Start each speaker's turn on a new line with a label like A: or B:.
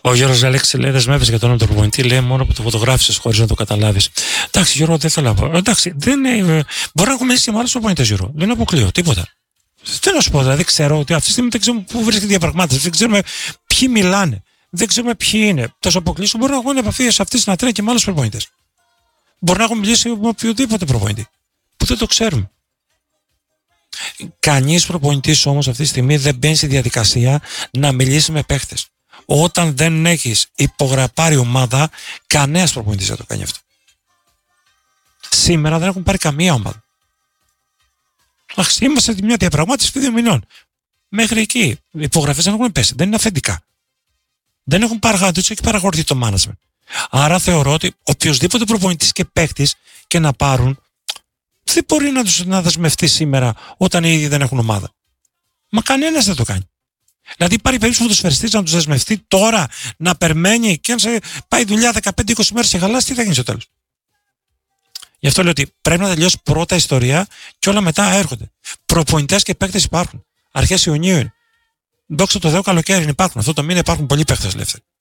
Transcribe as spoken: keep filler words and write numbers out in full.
A: Ο Γιώργος Αλέξης λέει: δεσμεύεσαι για τον όνομα του προπονητή, λέει μόνο που το φωτογράφησες χωρίς να το καταλάβεις. Εντάξει, Γιώργο, δεν θέλω να πω. Εντάξει, δεν είναι... μπορεί να έχουμε ζήσει με άλλους προπονητές, Γιώργο. Δεν αποκλείω τίποτα. Τι να σου πω, δηλαδή ξέρω ότι αυτή τη στιγμή δεν ξέρουμε πού βρίσκεται η διαπραγμάτευση, δεν ξέρουμε ποιοι μιλάνε, δεν ξέρουμε ποιοι είναι. Τόσο αποκλείσω μπορεί να έχουν επαφή σε αυτή την ατρέα και με άλλους προπονητές. Μπορεί να έχουν μιλήσει με οποιοδήποτε προπονητή, που δεν το ξέρουμε. Κανείς προπονητής όμως αυτή τη στιγμή δεν μπαίνει στη διαδικασία να μιλήσει με παίχτες. Όταν δεν έχεις υπογραπάρει ομάδα, κανένας προπονητής δεν το κάνει αυτό. Σήμερα δεν έχουν πάρει καμία ομάδα. Αχ, είμαστε σε μια διαπραγμάτευση δύο μηνών. Μέχρι εκεί. Οι υπογραφές δεν έχουν πέσει. Δεν είναι αφεντικά. Δεν έχουν παραγωγήσει, έχει παραγωγηθεί το management. Άρα θεωρώ ότι οποιοδήποτε προπονητής και παίκτης και να πάρουν, δεν μπορεί να τους να δεσμευτεί σήμερα όταν οι ίδιοι δεν έχουν ομάδα. Μα κανένας δεν το κάνει. Δηλαδή υπάρχει περίπτωση ο ποδοσφαιριστής να τους δεσμευτεί τώρα, να περιμένει και αν σε πάει δουλειά δεκαπέντε είκοσι μέρες και χαλάσει, τι θα γίνει στο τέλος. Γι' αυτό λέω ότι πρέπει να τελειώσει πρώτα η ιστορία και όλα μετά έρχονται. Προπονητές και παίκτες υπάρχουν. Αρχές Ιουνίου είναι. Δόξα τω Θεώ, καλοκαίρι υπάρχουν. Αυτό το μήνα υπάρχουν πολλοί παίκτες ελεύθεροι.